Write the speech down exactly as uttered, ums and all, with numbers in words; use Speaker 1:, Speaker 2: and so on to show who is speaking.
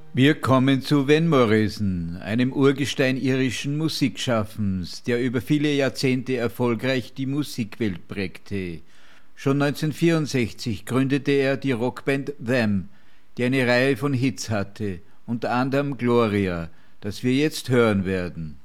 Speaker 1: Wir kommen zu Van Morrison, einem Urgestein irischen Musikschaffens, der über viele Jahrzehnte erfolgreich die Musikwelt prägte. Schon neunzehnhundertvierundsechzig gründete er die Rockband Them, die eine Reihe von Hits hatte, unter anderem Gloria, das wir jetzt hören werden.